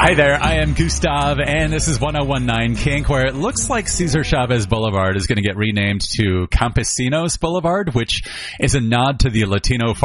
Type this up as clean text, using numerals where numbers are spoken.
Hi there, I am Gustav, and this is 1019 Kink, where it looks like Cesar Chavez Boulevard is going to get renamed to Campesinos Boulevard, which is a nod to the Latino